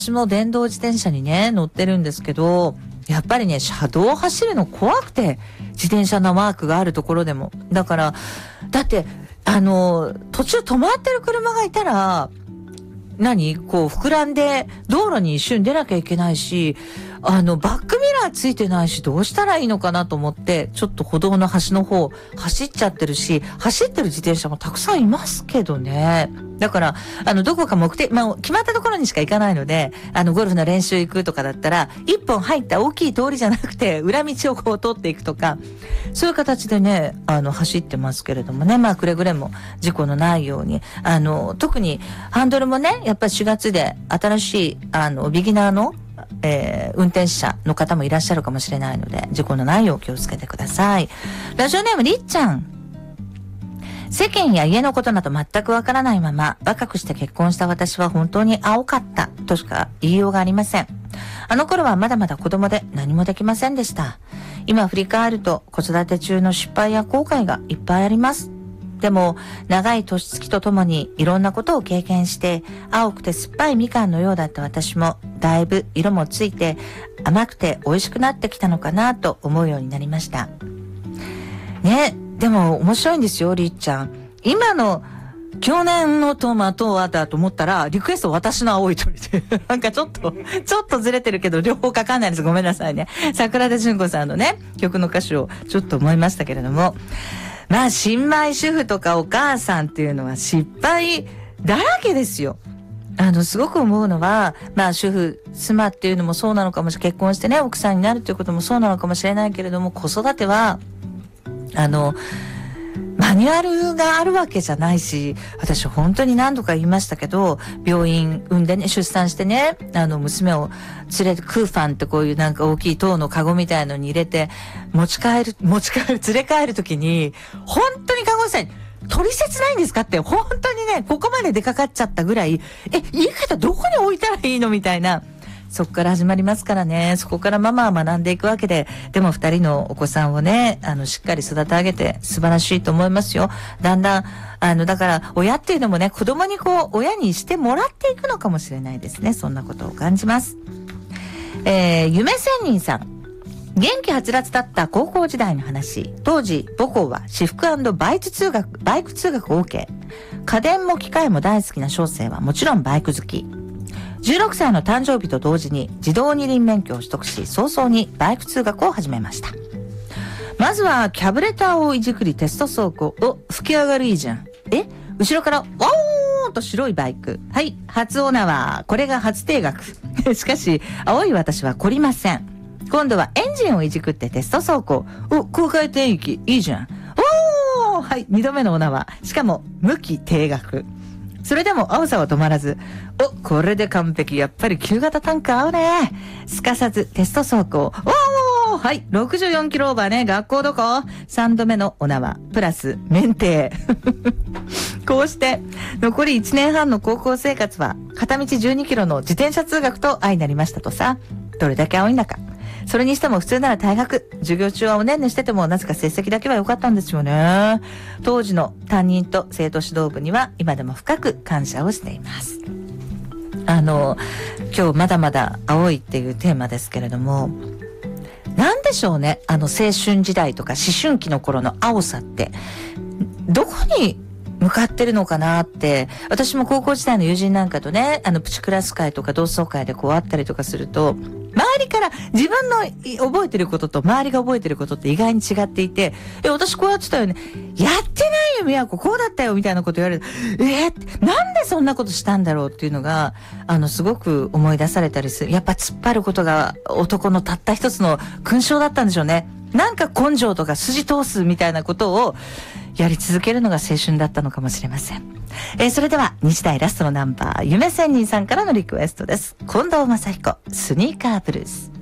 私も電動自転車にね、乗ってるんですけど、やっぱりね、車道を走るの怖くて、自転車のマークがあるところでも。だから、だって、途中止まってる車がいたら、こう膨らんで道路に一瞬出なきゃいけないし、バックミラーついてないし、どうしたらいいのかなと思って、ちょっと歩道の端の方走っちゃってるし、走ってる自転車もたくさんいますけどね。だから、どこか決まったところにしか行かないので、ゴルフの練習行くとかだったら、一本入った大きい通りじゃなくて、裏道をこう通っていくとか、そういう形でね、走ってますけれどもね、くれぐれも事故のないように、特にハンドルもね、やっぱり4月で新しい、ビギナーの、運転者の方もいらっしゃるかもしれないので、事故のないよう気をつけてください。ラジオネームりっちゃん。世間や家のことなど全くわからないまま若くして結婚した私は本当に青かったとしか言いようがありません。あの頃はまだまだ子供で何もできませんでした。今振り返ると子育て中の失敗や後悔がいっぱいあります。でも長い年月とともにいろんなことを経験して、青くて酸っぱいみかんのようだった私もだいぶ色もついて甘くて美味しくなってきたのかなと思うようになりましたね。でも面白いんですよ、りっちゃん。今の去年のトマトはだと思ったら、リクエスト私の青い鳥でなんかちょっとずれてるけど両方かかんないです。ごめんなさいね。桜田淳子さんのね曲の歌詞をちょっと思いましたけれども、新米主婦とかお母さんっていうのは失敗だらけですよ。すごく思うのは、主婦、妻っていうのもそうなのかもしれない。結婚してね、奥さんになるということもそうなのかもしれないけれども、子育ては、マニュアルがあるわけじゃないし、私本当に何度か言いましたけど、病院産んでね、出産してね、娘を連れて、クーファンってこういうなんか大きい塔のカゴみたいのに入れて、連れ帰るときに、本当に看護師さんに、取説ないんですかって、本当にね、ここまで出かかっちゃったぐらい、言い方どこに置いたらいいのみたいな、そこから始まりますからね。そこからママは学んでいくわけで、でも2人のお子さんをね、しっかり育て上げて素晴らしいと思いますよ。だんだん、だから親っていうのもね、子供に親にしてもらっていくのかもしれないですね。そんなことを感じます。夢仙人さん。元気はつらつだった高校時代の話。当時、母校は私服&バイク通学 OK。家電も機械も大好きな小生はもちろんバイク好き。16歳の誕生日と同時に自動二輪免許を取得し、早々にバイク通学を始めました。まずはキャブレターをいじくりテスト走行。吹き上がるいいじゃん。後ろからワーンと白いバイク。はい、初オナはこれが初定額。しかし青い私は懲りません。今度はエンジンをいじくってテスト走行。高回転域いいじゃん。はい、2度目のオナはしかも無期定額。それでも青さは止まらず、これで完璧。やっぱり旧型タンク合うね。すかさずテスト走行。はい、64キロオーバーね。学校どこ ?3 度目のお縄。プラス、免停。こうして、残り1年半の高校生活は、片道12キロの自転車通学と相なりましたとさ。どれだけ青いんだか。それにしても普通なら退学。授業中はおねんねしててもなぜか成績だけは良かったんですよね。当時の担任と生徒指導部には今でも深く感謝をしています。今日まだまだ青いっていうテーマですけれども、なんでしょうね。青春時代とか思春期の頃の青さって、どこに向かってるのかなって、私も高校時代の友人なんかとね、プチクラス会とか同窓会で会ったりとかすると、周りから自分の覚えてることと周りが覚えてることって意外に違っていて、私こうやってたよね。やってないよ、宮子。こうだったよ、みたいなこと言われる。なんでそんなことしたんだろうっていうのが、すごく思い出されたりする。やっぱ突っ張ることが男のたった一つの勲章だったんでしょうね。なんか根性とか筋通すみたいなことをやり続けるのが青春だったのかもしれません。それでは日大ラストのナンバー、夢仙人さんからのリクエストです。近藤正彦、スニーカーブルース。